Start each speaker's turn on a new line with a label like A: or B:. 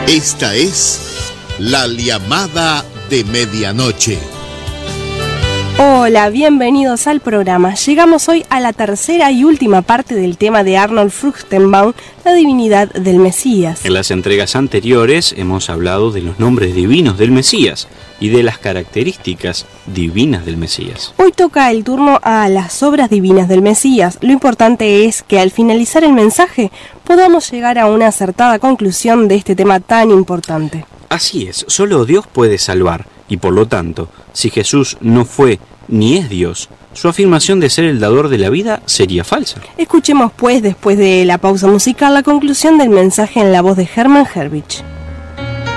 A: Esta es La Llamada de Medianoche.
B: Hola, bienvenidos al programa. Llegamos hoy a la tercera y última parte del tema de Arnold Fruchtenbaum, la divinidad del Mesías.
C: En las entregas anteriores hemos hablado de los nombres divinos del Mesías y de las características divinas del Mesías.
B: Hoy toca el turno a las obras divinas del Mesías. Lo importante es que al finalizar el mensaje podamos llegar a una acertada conclusión de este tema tan importante.
C: Así es, solo Dios puede salvar, y por lo tanto, si Jesús no fue ni es Dios, su afirmación de ser el dador de la vida sería falsa.
B: Escuchemos pues, después de la pausa musical, la conclusión del mensaje en la voz de Hermann Herbich.